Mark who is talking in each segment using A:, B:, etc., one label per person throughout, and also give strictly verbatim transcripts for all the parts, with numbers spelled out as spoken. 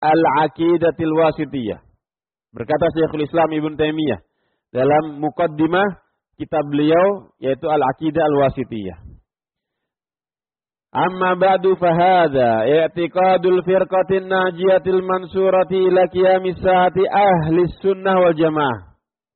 A: al-aqidatil wasitiyah. Berkata Syekhul Islam Ibnu Taimiyah dalam muqaddimah kitab beliau yaitu Al-Aqidah Al-Wasitiyah. Amma ba'du fahadha i'tiqadul firqatin najiyatil mansurati ila qiyamis saati ahli sunnah wal jamaah.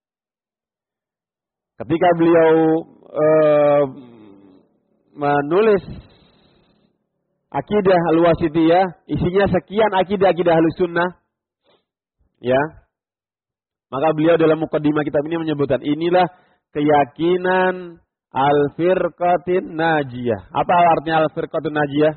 A: Ketika beliau uh, menulis Aqidah Al-Wasitiyah, isinya sekian akidah-akidah ahli sunnah, ya. Maka beliau dalam muqaddimah kitab ini menyebutkan inilah keyakinan al-firqatin najiyah. Apa artinya al-firqatin najiyah?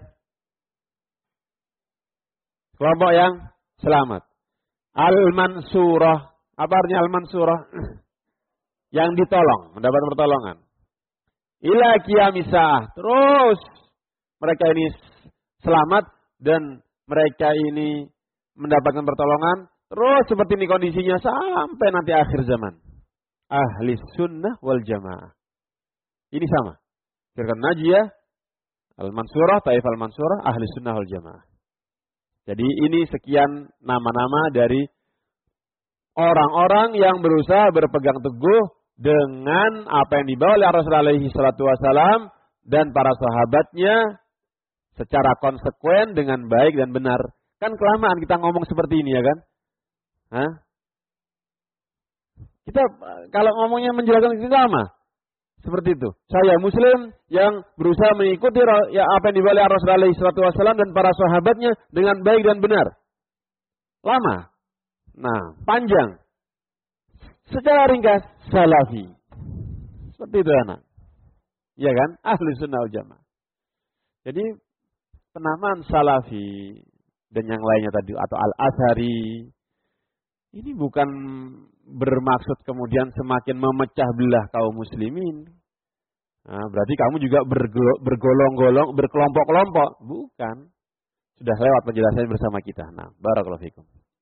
A: Kelompok yang selamat. Al-mansurah. Apa artinya al-mansurah? Yang ditolong, mendapat pertolongan. Ila qiyamis saah. Terus mereka ini selamat dan mereka ini mendapatkan pertolongan. Terus seperti ini kondisinya sampai nanti akhir zaman. Ahli sunnah wal jamaah. Ini sama. Firqah najiyah, al-mansurah, taif al-mansurah, ahli sunnah wal jamaah. Jadi ini sekian nama-nama dari orang-orang yang berusaha berpegang teguh dengan apa yang dibawa oleh Rasulullah alaihi salatu wasalam dan para sahabatnya secara konsekuen dengan baik dan benar. Kan kelamaan kita ngomong seperti ini ya kan? Hah? Kita kalau ngomongnya menjelaskan itu sama. Seperti itu. Saya muslim yang berusaha mengikuti ya, apa yang dibawa oleh Rasulullah alaihi salatu wasallam dan para sahabatnya dengan baik dan benar. Lama. Nah, panjang. Secara ringkas, salafi. Seperti itu anak. Iya kan? Ahli sunnah wal jamaah. Jadi penamaan salafi dan yang lainnya tadi atau al-athari ini bukan bermaksud kemudian semakin memecah belah kaum muslimin. Nah, berarti kamu juga bergolong-golong, berkelompok-kelompok. Bukan. Sudah lewat penjelasannya bersama kita. Nah, barakallahu fikum.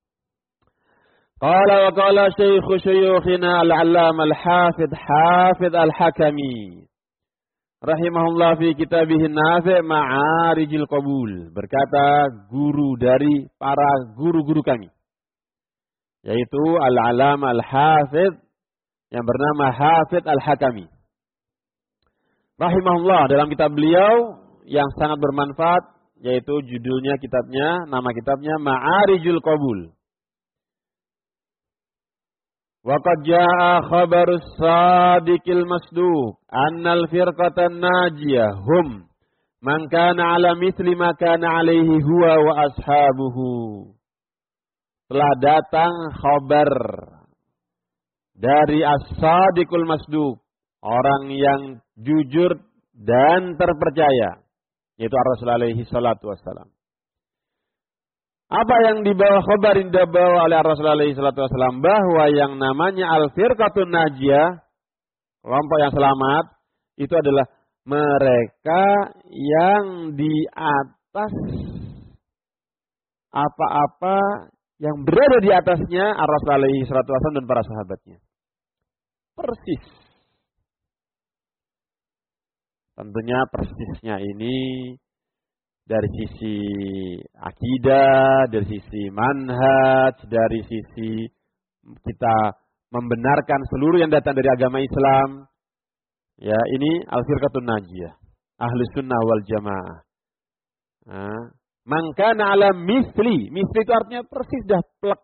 A: Qala wa qala syekhu syuyukhina al-'allamah al-hafidh hafidh al-hakami. Rahimahullah fi kitabih nafi' ma'arijil qabul. Berkata guru dari para guru-guru kami. Yaitu Al-Alamah Al-Hafidh yang bernama Hafidh Al-Hakami. Rahimahullah dalam kitab beliau yang sangat bermanfaat yaitu judulnya kitabnya, nama kitabnya Ma'arijul Qabul. Wa qad jaa'a khabarus sadiqil masduq annal firqatan najiyah hum man kana ala mithli ma kana alaihi huwa wa ashabuhu. Telah datang khabar dari as-sadiqul masduq, orang yang jujur dan terpercaya, yaitu Rasulullah alaihi salatu wassalam. Apa yang dibawa khabar yang dibawa oleh Rasulullah alaihi salatu wassalam bahwa yang namanya al-firqatun najiyah, kelompok yang selamat, itu adalah mereka yang di atas apa-apa yang berada di atasnya Rasulullah alaihi salatu wasallam dan para sahabatnya. Persis. Tentunya persisnya ini dari sisi akidah, dari sisi manhaj, dari sisi kita membenarkan seluruh yang datang dari agama Islam. Ya, ini al-firqatun najiyah, ahli sunnah wal jamaah. Nah, man kana ala misli. Misli itu artinya persis dah plek.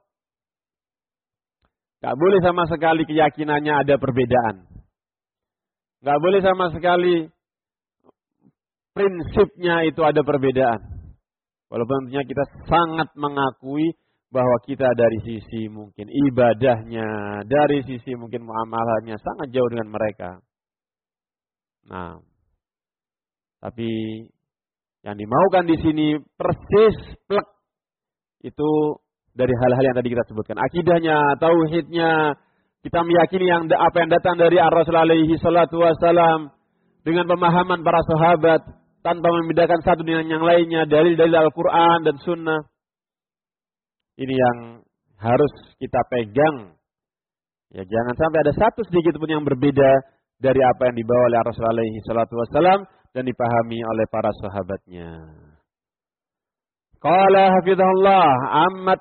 A: Gak boleh sama sekali keyakinannya ada perbedaan. Gak boleh sama sekali prinsipnya itu ada perbedaan. Walaupun tentunya kita sangat mengakui bahwa kita dari sisi mungkin ibadahnya, dari sisi mungkin muamalahnya sangat jauh dengan mereka. Nah, tapi yang dimaukan di sini persis plek itu dari hal-hal yang tadi kita sebutkan. Akidahnya, tauhidnya, kita meyakini yang apa yang datang dari Rasulullah alaihi salatu wasallam dengan pemahaman para sahabat tanpa membedakan satu dengan yang lainnya, dalil-dalil Al-Qur'an dan Sunnah. Ini yang harus kita pegang. Ya, jangan sampai ada satu sedikit pun yang berbeda dari apa yang dibawa oleh Rasulullah alaihi salatu wasallam dan dipahami oleh para sahabatnya. Qala hafizahullah, ammat